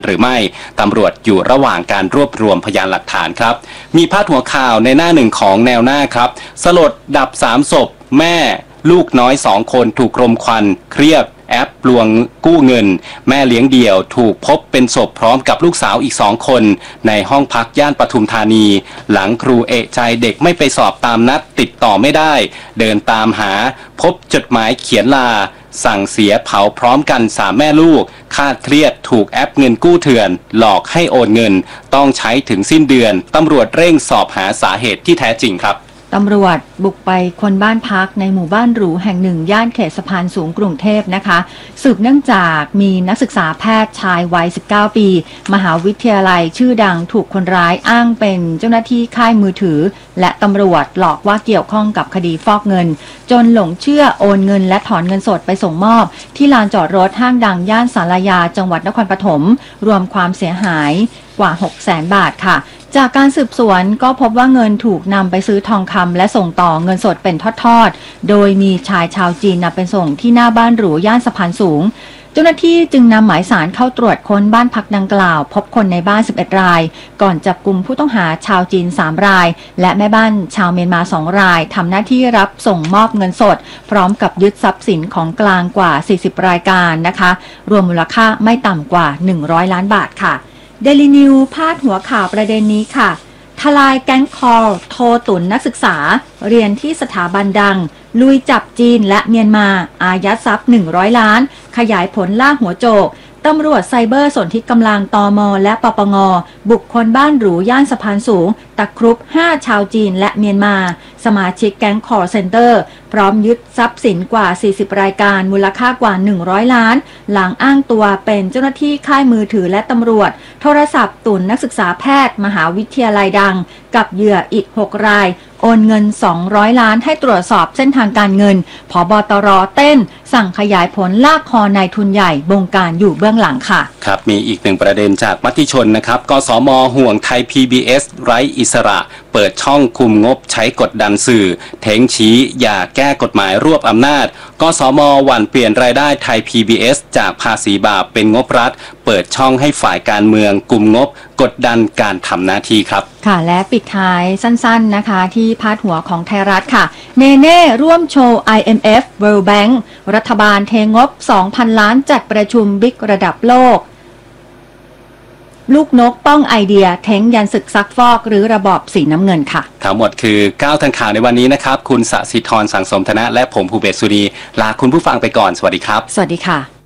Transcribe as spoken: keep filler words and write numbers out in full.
หรือไม่ตำรวจอยู่ระหว่างการรวบรวมพยานหลักฐานครับมีพาดหัวข่าวในหน้าหนึ่งของแนวหน้าครับสลดดับสามศพแม่ลูกน้อยสองคนถูกรมควันเครียดแอปลวงกู้เงินแม่เลี้ยงเดี่ยวถูกพบเป็นศพพร้อมกับลูกสาวอีกสองคนในห้องพักย่านปทุมธานีหลังครูเอะใจเด็กไม่ไปสอบตามนัดติดต่อไม่ได้เดินตามหาพบจดหมายเขียนลาสั่งเสียเผาพร้อมกันสามแม่ลูกคาดเครียดถูกแอปเงินกู้เถื่อนหลอกให้โอนเงินต้องใช้ถึงสิ้นเดือนตำรวจเร่งสอบหาสาเหตุที่แท้จริงครับตำรวจบุกไปค้นบ้านพักในหมู่บ้านหรูแห่งหนึ่งย่านเขตสะพานสูงกรุงเทพนะคะสืบเนื่องจากมีนักศึกษาแพทย์ชายวัยสิบเก้าปีมหาวิทยาลัยชื่อดังถูกคนร้ายอ้างเป็นเจ้าหน้าที่ค่ายมือถือและตำรวจหลอกว่าเกี่ยวข้องกับคดีฟอกเงินจนหลงเชื่อโอนเงินและถอนเงินสดไปส่งมอบที่ลานจอดรถห้างดังย่านศาลายาจังหวัดนครปฐมรวมความเสียหายกว่า หกแสน บาทค่ะจากการสืบสวนก็พบว่าเงินถูกนำไปซื้อทองคำและส่งต่อเงินสดเป็นทอดๆโดยมีชายชาวจีนนำไปส่งที่หน้าบ้านหรูย่านสะพานสูงเจ้าหน้าที่จึงนำหมายสารเข้าตรวจค้นบ้านพักดังกล่าวพบคนในบ้านสิบเอ็ดรายก่อนจับกุมผู้ต้องหาชาวจีนสามรายและแม่บ้านชาวเมียนมาสองรายทำหน้าที่รับส่งมอบเงินสดพร้อมกับยึดทรัพย์สินของกลางกว่าสี่สิบรายการนะคะรวมมูลค่าไม่ต่ำกว่าหนึ่งร้อยล้านบาทค่ะเดลินิวพาดหัวข่าวประเด็นนี้ค่ะทลายแก๊งคอลโทรตุนนักศึกษาเรียนที่สถาบันดังลุยจับจีนและเมียนมาอายัดทรัพย์หนึ่งร้อยล้านขยายผลล่าหัวโจกตำรวจไซเบอร์สนธิกำลังตม.และปปง.บุกค้นบ้านหรูย่านสะพานสูงตะครุบห้าชาวจีนและเมียนมาสมาชิกแก๊งคอลเซ็นเตอร์พร้อมยึดทรัพย์สินกว่าสี่สิบรายการมูลค่ากว่าหนึ่งร้อยล้านหลังอ้างตัวเป็นเจ้าหน้าที่ค่ายมือถือและตำรวจโทรศัพท์ตุนนักศึกษาแพทย์มหาวิทยาลัยดังกับเหยื่ออีกหกรายโอนเงินสองร้อยล้านให้ตรวจสอบเส้นทางการเงินผบตรเต้นสั่งขยายผลลากคอนายทุนใหญ่บงการอยู่เบื้องหลังค่ะครับมีอีกหนึ่งประเด็นจากมติชนนะครับกสม.ห่วงไทย พี บี เอส ไร้อิสระเปิดช่องคุมงบใช้กดดันสื่อเท้งชี้อย่าแก้กฎหมายรวบอำนาจกสม.หวั่นเปลี่ยนรายได้ไทย พี บี เอส จากภาษีบาปเป็นงบรัฐเปิดช่องให้ฝ่ายการเมืองกลุ่มงบกดดันการทำหน้าที่ครับค่ะและปิดท้ายสั้นๆนะคะที่พาดหัวของไทยรัฐค่ะเนเน่ร่วมโชว์ ไอ เอ็ม เอฟ World Bank รัฐบาลเทงบ สองพัน ล้านจัดประชุมบิ๊กระดับโลกลูกนกป้องไอเดียเท้งยันศึกซักฟอกหรือระบอบสีน้ำเงินค่ะทั้งหมดคือเก้าทันข่าวในวันนี้นะครับคุณสศิธรสังสมธนะและผมภูเบศสุรีลาคุณผู้ฟังไปก่อนสวัสดีครับสวัสดีค่ะ